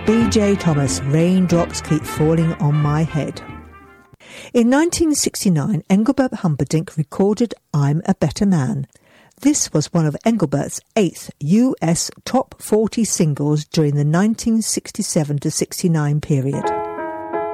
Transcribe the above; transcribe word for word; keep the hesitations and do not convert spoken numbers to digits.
B J Thomas, Raindrops Keep Falling on My Head. In nineteen sixty-nine, Engelbert Humperdinck recorded I'm a Better Man. This was one of Engelbert's eighth U S top forty singles during the nineteen sixty-seven to sixty-nine period.